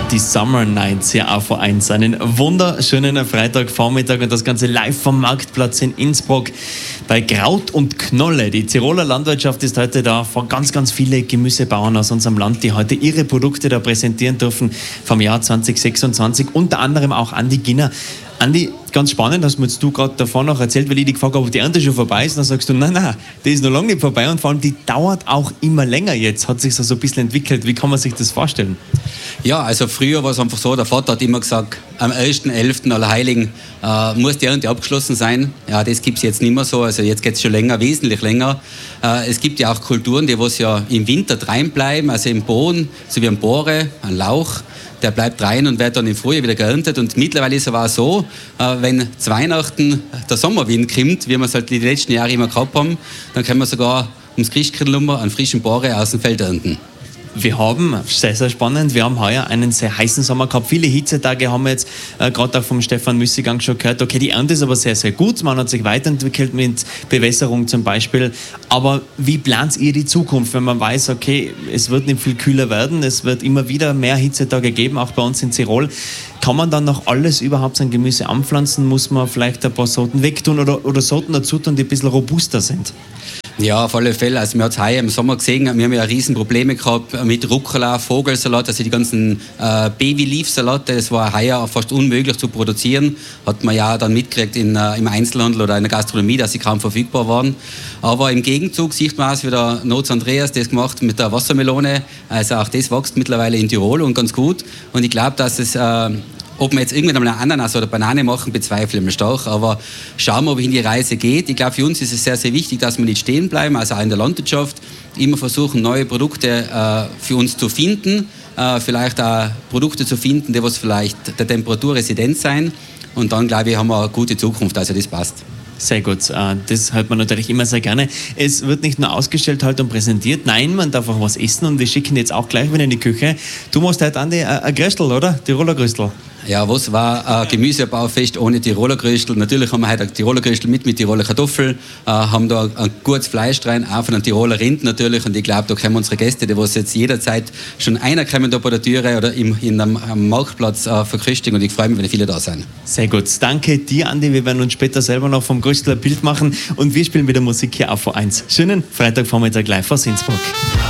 Die Summer Nights hier auf A1. Einen wunderschönen Freitagvormittag und das Ganze live vom Marktplatz in Innsbruck bei Kraut und Knolle. Die Tiroler Landwirtschaft ist heute da, vor ganz viele Gemüsebauern aus unserem Land, die heute ihre Produkte da präsentieren dürfen vom Jahr 2026, unter anderem auch Andi Ginner. Andi, ganz spannend, hast mir jetzt du gerade davor noch erzählt, weil ich dich gefragt habe, ob die Ernte schon vorbei ist. Dann sagst du, nein, die ist noch lange nicht vorbei und vor allem die dauert auch immer länger jetzt. Hat sich so ein bisschen entwickelt. Wie kann man sich das vorstellen? Ja, also früher war es einfach so, der Vater hat immer gesagt, am 1.11. Allerheiligen muss die Ernte abgeschlossen sein. Ja, das gibt es jetzt nicht mehr so, also jetzt geht es schon länger, wesentlich länger. Es gibt ja auch Kulturen, die was ja im Winter rein bleiben, also im Boden, so wie ein Bohre, ein Lauch. Der bleibt rein und wird dann im Frühjahr wieder geerntet. Und mittlerweile ist es aber auch so, wenn zu Weihnachten der Sommerwind kommt, wie wir es halt die letzten Jahre immer gehabt haben, dann können wir sogar ums Christkindl einen frischen Bohre aus dem Feld ernten. Wir haben, sehr spannend, wir haben heuer einen sehr heißen Sommer gehabt. Viele Hitzetage haben wir jetzt gerade auch vom Stefan Müßiggang schon gehört. Okay, die Ernte ist aber sehr gut. Man hat sich weiterentwickelt mit Bewässerung zum Beispiel. Aber wie plant ihr die Zukunft, wenn man weiß, okay, es wird nicht viel kühler werden, es wird immer wieder mehr Hitzetage geben, auch bei uns in Tirol. Kann man dann noch alles überhaupt sein Gemüse anpflanzen? Muss man vielleicht ein paar Sorten wegtun oder Sorten dazu tun, die ein bisschen robuster sind? Ja, auf alle Fälle. Also, man hat es heuer im Sommer gesehen, wir haben ja riesen Probleme gehabt mit Rucola, Vogelsalat, also die ganzen Baby-Leaf-Salate. Das war heuer fast unmöglich zu produzieren. Hat man ja dann mitgekriegt im Einzelhandel oder in der Gastronomie, dass sie kaum verfügbar waren. Aber im Gegenzug sieht man auch, wie der Noz Andreas das gemacht mit der Wassermelone. Also auch das wächst mittlerweile in Tirol und ganz gut. Und ich glaube, dass es ob wir jetzt irgendwann einmal eine Ananas oder Banane machen, bezweifle ich stark. Aber schauen wir, wohin die Reise geht. Ich glaube, für uns ist es sehr wichtig, dass wir nicht stehen bleiben, also auch in der Landwirtschaft. Immer versuchen, neue Produkte für uns zu finden. Vielleicht auch Produkte zu finden, die was vielleicht der Temperatur resident sein. Und dann, glaube ich, haben wir eine gute Zukunft. Also das passt. Sehr gut, das hört man natürlich immer sehr gerne. Es wird nicht nur ausgestellt halt und präsentiert, nein, man darf auch was essen und wir schicken jetzt auch gleich wieder in die Küche. Du machst heute, Andi, ein Gröstel, oder? Tiroler Gröstel. Ja, was war ein Gemüsebaufest ohne Tiroler Gröstel? Natürlich haben wir heute ein Tiroler Gröstel mit Tiroler Kartoffel, haben da ein gutes Fleisch rein, auch von einem Tiroler Rind natürlich. Und ich glaube, da können unsere Gäste, die was jetzt jederzeit schon einer kommen da bei der Türe oder am Marktplatz verköstigen. Und ich freue mich, wenn viele da sind. Sehr gut. Danke dir, Andi. Wir werden uns später selber noch vom Gröstel ein Bild machen und wir spielen wieder Musik hier auf A1. Schönen Freitagvormittag live aus Innsbruck.